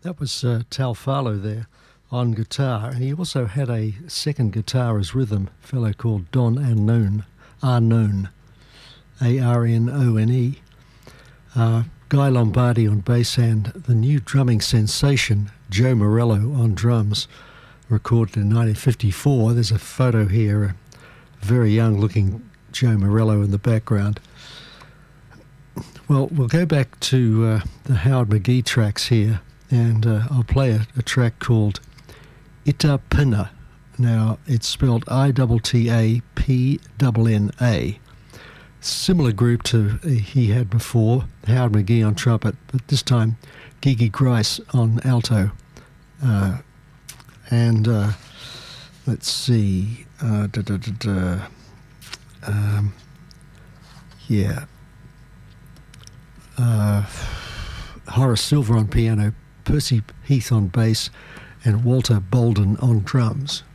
That was Tal Farlow there on guitar, and he also had a second guitar as rhythm, a fellow called Don Arnone, Arnone, A-R-N-O-N-E. Guy Lombardi on bass, and the new drumming sensation, Joe Morello on drums, recorded in 1954. There's a photo here, a very young-looking Joe Morello in the background. Well, we'll go back to the Howard McGhee tracks here, and I'll play a track called Itapina. Now, it's spelled I-T-T-A-P-N-N-A. Similar group to he had before, Howard McGhee on trumpet, but this time Gigi Grice on alto. Let's see. Horace Silver on piano, Percy Heath on bass, and Walter Bolden on drums.